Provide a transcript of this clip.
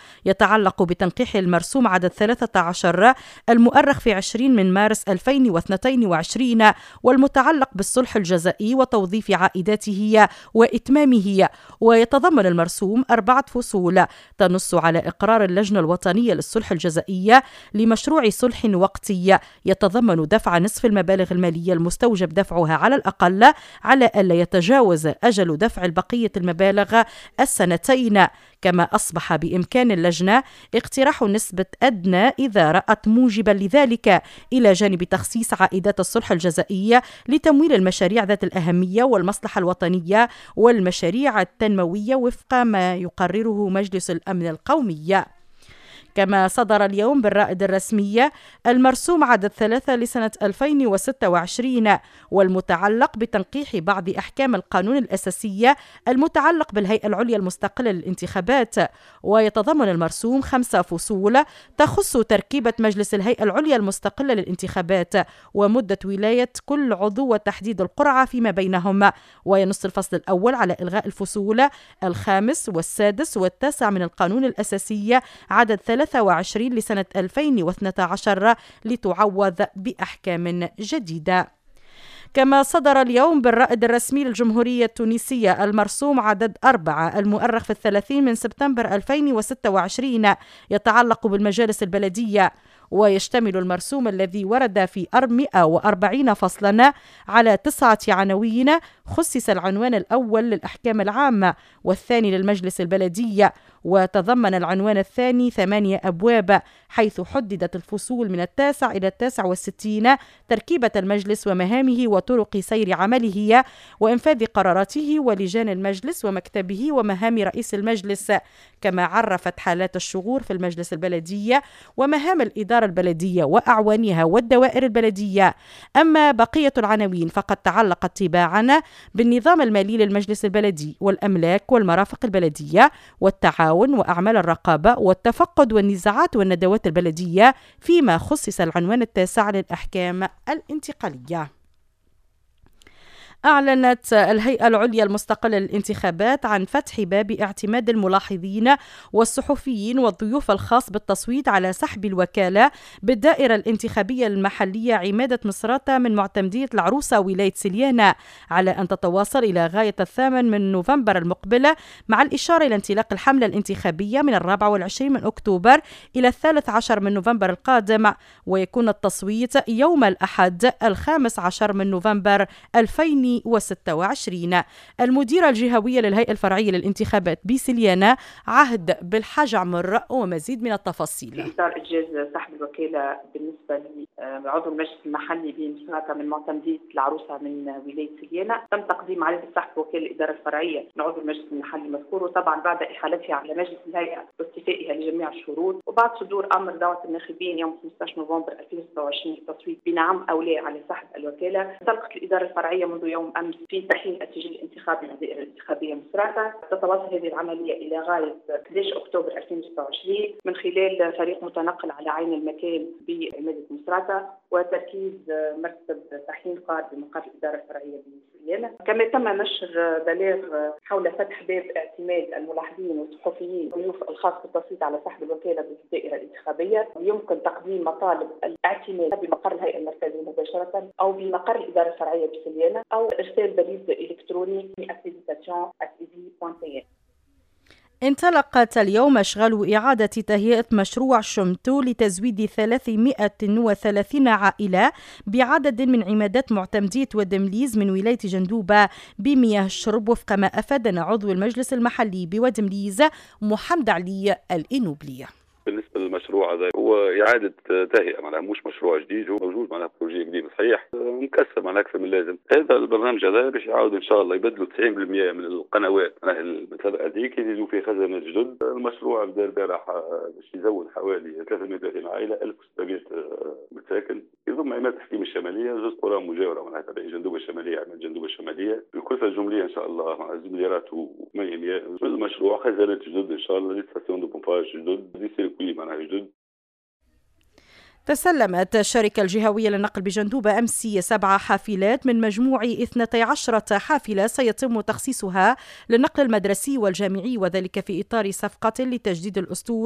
يتعلق بتنقيح المرسوم عدد 13 المؤرخ في 20 من مارس 2022 والمتعلق بالصلح الجزائي وتوظيف عائداته وإتمامه. ويتضمن المرسوم 4 فصول تنص على إقرار اللجنة الوطنية للصلح الجزائية لمشروع صلح وقتي يتضمن دفع نصف المبالغ المالية المستوجب دفعها على الأقل على ألا يتجاوز أجل دفع بقية المبالغ السنتين. كما أصبح بإمكان اللجنة اقتراح نسبة أدنى إذا رأت موجبا لذلك، إلى جانب تخصيص عائدات الصلح الجزائية لتمويل المشاريع ذات الأهمية والمصلحة الوطنية والمشاريع التنموية وفق ما يقرره مجلس الأمن القومي. كما صدر اليوم بالرائد الرسمي المرسوم عدد 3 لسنة 2026 والمتعلق بتنقيح بعض أحكام القانون الأساسية المتعلق بالهيئة العليا المستقلة للانتخابات. ويتضمن المرسوم 5 فصول تخص تركيبة مجلس الهيئة العليا المستقلة للانتخابات ومدة ولاية كل عضو وتحديد القرعة فيما بينهم. وينص الفصل الأول على إلغاء الفصول 5 و6 و9 من القانون الأساسي عدد 23 لسنة 2012 لتعوض بأحكام جديدة. كما صدر اليوم بالرائد الرسمي للجمهورية التونسية المرسوم عدد 4 المؤرخ في 30 من سبتمبر 2026 يتعلق بالمجالس البلدية. ويشتمل المرسوم الذي ورد في 140 فصلا على 9 عناوين خصص العنوان الأول للأحكام العامة والثاني للمجلس البلدية، وتضمن العنوان الثاني 8 أبواب، حيث حددت الفصول من 9 إلى 69 تركيبة المجلس ومهامه وطرق سير عمله وإنفاذ قراراته ولجان المجلس ومكتبه ومهام رئيس المجلس. كما عرفت حالات الشغور في المجلس البلدية ومهام الإدارة البلدية وأعوانها والدوائر البلدية. أما بقية العناوين فقد تعلقت تباعا بالنظام المالي للمجلس البلدي والأملاك والمرافق البلدية والتعاون وأعمال الرقابة والتفقد والنزاعات والندوات البلدية، فيما خصص العنوان 9 للأحكام الانتقالية. أعلنت الهيئة العليا المستقلة للانتخابات عن فتح باب اعتماد الملاحظين والصحفيين والضيوف الخاص بالتصويت على سحب الوكالة بالدائرة الانتخابية المحلية عمادة مصراتة من معتمدية العروسة ولاية سليانة، على أن تتواصل إلى غاية 8 من نوفمبر المقبل، مع الإشارة إلى انطلاق الحملة الانتخابية من 24 من أكتوبر إلى 13 من نوفمبر القادم، ويكون التصويت يوم الأحد 15 من نوفمبر 2026. المديرة الجهوية للهيئة الفرعية للانتخابات بسليانة عهد بالحاج عمر ومزيد من التفاصيل. في إطار إنجاز سحب الوكالة بالنسبة لعضو المجلس المحلي بمصراتة من معتمدية العروسة من ولاية سليانة، تم تقديم عرض سحب وكالة الإدارة الفرعية من عضو المجلس المحلي المذكور، وطبعا بعد إحالتها على مجلس الهيئة واستيفائها لجميع الشروط، وبعد صدور أمر دعوة الناخبين يوم 15 نوفمبر 2026 للتصويت بنعم أو لا على سحب الوكالة. انطلقت الإدارة الفرعية منذ يوم أمس في تحيين السجل الانتخابي للدائرة الانتخابية مصراتة. تتواصل هذه العملية إلى غاية 11 أكتوبر 2026 من خلال فريق متنقل على عين المكان بعمادة مصراتة وتركيز مكتب تحيين قائد بمقر الإدارة الفرعية بسليانة. كما تم نشر بلاغ حول فتح باب اعتماد الملاحظين والصحفيين والضيوف الخاص بالتصويت على سحب الوكالة بالدائرة الانتخابية. يمكن تقديم مطالب الاعتماد بمقر الهيئة المركزية مباشرة أو بمقر الإدارة الفرعية بسليانة أو إرسال بريد إلكتروني accreditation@ev.tn. انطلقت اليوم أشغال إعادة تهيئة مشروع شمتو لتزويد 330 عائلة بعدد من عمادات معتمدية ودمليز من ولاية جندوبة بمياه الشرب، وفق ما أفادنا عضو المجلس المحلي بودمليز محمد علي الإنوبلي. بالنسبه للمشروع هذا هو اعاده تهيئه، معناها مش مشروع جديد، هو موجود معناها بروجي جديد صحيح مكثف معناها اكثر من اللازم. هذا البرنامج هذا باش يعاود ان شاء الله يبدلوا 90% من القنوات معناها المتابعه هذيك، يزيدوا فيه خزانات جدد. المشروع بدا البارح باش يزود حوالي 330 عائله 1600 مساكن، يضم عماد الحكيم الشماليه، زوج قرى مجاوره معناها تبع جندوبه الشماليه، عماد جندوبه الشماليه بكلفه جمليه ان شاء الله مع مليارات و800. المشروع خزانات جدد ان شاء الله، دي ستاسيون دو بومباج جدد، دي تسلمت الشركة الجهوية للنقل بجندوبة أمس 7 حافلات من مجموع 12 حافلة سيتم تخصيصها للنقل المدرسي والجامعي، وذلك في إطار صفقة لتجديد الأسطول